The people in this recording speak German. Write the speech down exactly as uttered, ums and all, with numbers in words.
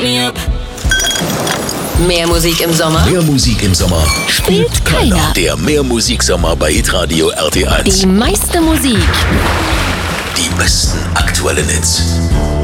me up. Mehr Musik im Sommer Mehr Musik im Sommer spielt keiner. Der Mehrmusiksommer bei Hitradio R T eins. Die meiste Musik. Die besten aktuellen Hits.